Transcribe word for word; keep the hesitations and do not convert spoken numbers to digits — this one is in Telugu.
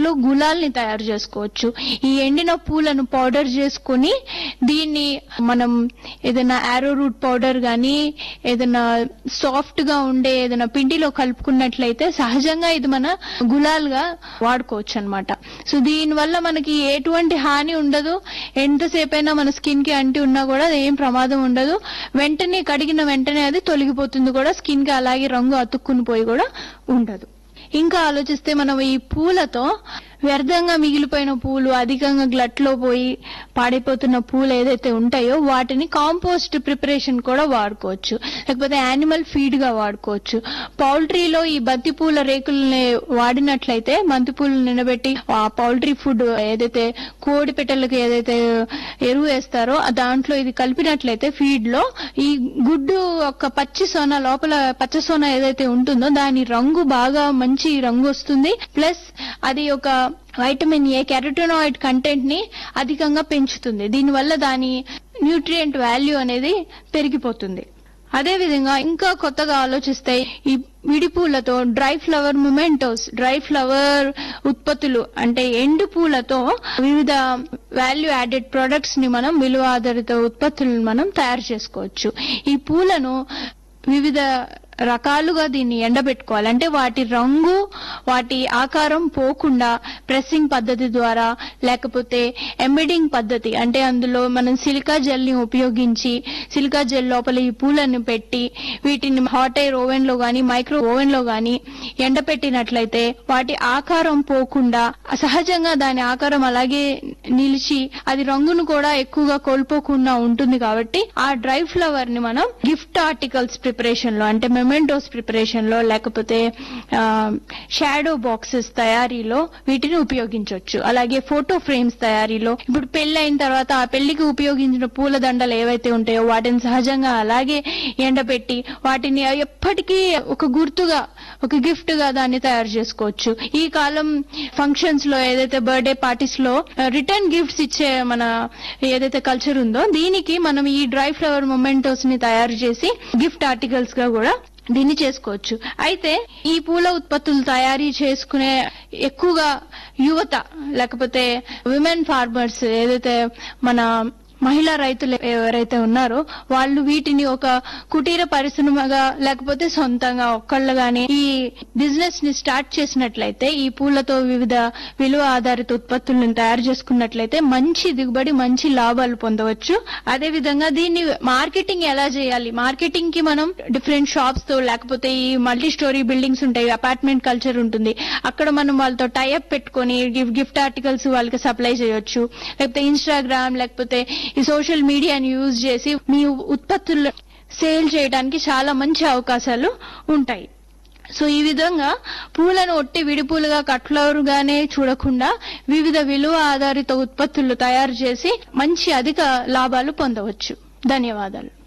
వాటిలో గులాల్ని తయారు చేసుకోవచ్చు. ఈ ఎండిన పూలను పౌడర్ చేసుకుని దీన్ని మనం ఏదైనా ఆరో రూట్ పౌడర్ గానీ ఏదైనా సాఫ్ట్ గా ఉండే ఏదైనా పిండిలో కలుపుకున్నట్లయితే సహజంగా ఇది మన గులాల్ గా వాడుకోవచ్చు అన్నమాట. సో దీని వల్ల మనకి ఎటువంటి హాని ఉండదు. ఎంతసేపు అయినా మన స్కిన్ కి అంటి ఉన్నా కూడా ఏం ప్రమాదం ఉండదు. వెంటనే కడిగిన వెంటనే అది తొలగిపోతుంది కూడా, స్కిన్ కి అలాగే రంగు అతుక్కుని పోయి కూడా ఉండదు. ఇంకా ఆలోచిస్తే మనం ఈ పూలతో వ్యర్థంగా మిగిలిపోయిన పూలు, అధికంగా గ్లట్లో పోయి పాడైపోతున్న పూలు ఏదైతే ఉంటాయో వాటిని కాంపోస్ట్ ప్రిపరేషన్ కూడా వాడుకోవచ్చు, లేకపోతే యానిమల్ ఫీడ్ గా వాడుకోవచ్చు. పౌల్ట్రీలో ఈ బంతి పూల రేకుల్ని వాడినట్లయితే బంతి పూలు నిలబెట్టి ఆ పౌల్ట్రీ ఫుడ్ ఏదైతే కోడి పెట్టెలకు ఏదైతే ఎరువు వేస్తారో దాంట్లో ఇది కలిపినట్లయితే ఫీడ్ లో ఈ గుడ్డు ఒక పచ్చి సోన లోపల పచ్చ సోన ఏదైతే ఉంటుందో దాని రంగు బాగా మంచి రంగు వస్తుంది. ప్లస్ అది ఒక వైటమిన్ ఏ కెరటోనాయిడ్ కంటెంట్ ని అధికంగా పెంచుతుంది. దీనివల్ల దాని న్యూట్రియంట్ వాల్యూ అనేది పెరిగిపోతుంది. అదే విధంగా ఇంకా కొత్తగా ఆలోచిస్తే ఈ విడి పూలతో dry flower mementos, dry flower ఉత్పత్తులు అంటే ఎండు పూలతో వివిధ వాల్యూ యాడెడ్ ప్రొడక్ట్స్ ని మనం విలువ ఆధారిత ఉత్పత్తులను మనం తయారు చేసుకోవచ్చు. ఈ పూలను వివిధ రకాలుగా దీన్ని ఎండబెట్టుకోవాలి. అంటే వాటి రంగు వాటి ఆకారం పోకుండా ప్రెస్సింగ్ పద్ధతి ద్వారా, లేకపోతే ఎంబెడింగ్ పద్ధతి అంటే అందులో మనం సిలికా జెల్ ని ఉపయోగించి సిలికా జెల్ లోపల ఈ పూలను పెట్టి వీటిని హాట్ ఎయిర్ ఓవెన్ లో గానీ మైక్రో ఓవెన్ లో గానీ ఎండబెట్టినట్లయితే వాటి ఆకారం పోకుండా సహజంగా దాని ఆకారం అలాగే నిలిచి అది రంగును కూడా ఎక్కువగా కోల్పోకుండా ఉంటుంది. కాబట్టి ఆ డ్రై ఫ్లవర్ ని మనం గిఫ్ట్ ఆర్టికల్స్ ప్రిపరేషన్ లో అంటే మెమెంటోస్ ప్రిపరేషన్ లో లేకపోతే షాడో బాక్సెస్ తయారీలో వీటిని ఉపయోగించవచ్చు. అలాగే ఫోటో ఫ్రేమ్స్ తయారీలో ఇప్పుడు పెళ్లి అయిన తర్వాత ఆ పెళ్లికి ఉపయోగించిన పూల దండలు ఏవైతే ఉంటాయో వాటిని సహజంగా అలాగే ఎండబెట్టి వాటిని ఎప్పటికీ ఒక గుర్తుగా ఒక గిఫ్ట్ గా దాన్ని తయారు చేసుకోవచ్చు. ఈ కాలం ఫంక్షన్స్ లో ఏదైతే బర్త్డే పార్టీస్ లో రిటర్న్ గిఫ్ట్స్ ఇచ్చే మన ఏదైతే కల్చర్ ఉందో దీనికి మనం ఈ డ్రై ఫ్లవర్ మొమెంటోస్ ని తయారు చేసి గిఫ్ట్ ఆర్టికల్స్ గా కూడా దీన్ని చేసుకోవచ్చు. అయితే ఈ పూల ఉత్పత్తులు తయారీ చేసుకునే ఎక్కువగా యువత లేకపోతే విమెన్ ఫార్మర్స్ ఏదైతే మన మహిళా రైతులు ఎవరైతే ఉన్నారో వాళ్ళు వీటిని ఒక కుటీర పరిశ్రమగా లేకపోతే సొంతంగా ఒక్కళ్ళగానే ఈ బిజినెస్ ని స్టార్ట్ చేసినట్లయితే ఈ పూలతో వివిధ విలువ ఆధారిత ఉత్పత్తులను తయారు చేసుకున్నట్లయితే మంచి దిగుబడి, మంచి లాభాలు పొందవచ్చు. అదే విధంగా దీన్ని మార్కెటింగ్ ఎలా చేయాలి? మార్కెటింగ్ కి మనం డిఫరెంట్ షాప్స్ తో లేకపోతే ఈ మల్టీ స్టోరీ బిల్డింగ్స్ ఉంటాయి, అపార్ట్మెంట్ కల్చర్ ఉంటుంది, అక్కడ మనం వాళ్ళతో టైఅప్ పెట్టుకుని గిఫ్ట్ ఆర్టికల్స్ వాళ్ళకి సప్లై చేయొచ్చు. లేకపోతే ఇన్స్టాగ్రామ్ లేకపోతే ఈ సోషల్ మీడియాని యూజ్ చేసి మీ ఉత్పత్తులు సేల్ చేయడానికి చాలా మంచి అవకాశాలు ఉంటాయి. సో ఈ విధంగా పూలను ఒట్టి విడిపూలుగా కట్ ఫ్లవర్ గానే చూడకుండా వివిధ విలువ ఆధారిత ఉత్పత్తులు తయారు చేసి మంచి అధిక లాభాలు పొందవచ్చు. ధన్యవాదాలు.